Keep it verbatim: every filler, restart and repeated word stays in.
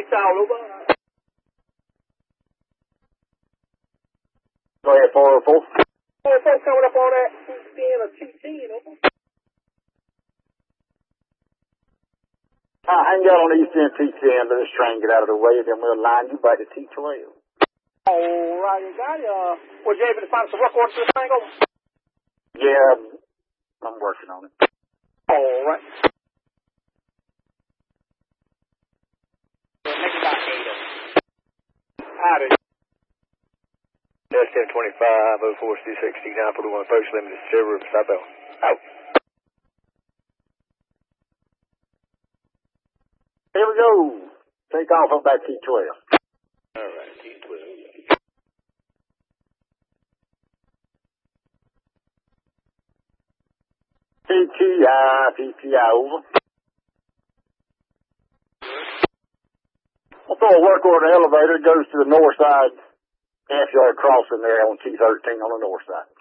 all over. Go ahead, four oh four. four oh four coming up on that T ten or T ten, over. Uh, hang out on East End T ten, let this train get out of the way, then we'll line you back to T twelve. All right, got it. Uh, was you able to find some work orders for this thing over? Yeah, I'm working on it. All right. Next about eight of them. Howdy. That's ten twenty-five, oh four two sixty-nine, put one approach limited server of Southbell. Out. Here we go. Take off up at T twelve. All right, T twelve. P T I, P T I, over. I'll throw a work order elevator, goes to the north side, half yard crossing there on T thirteen on the north side.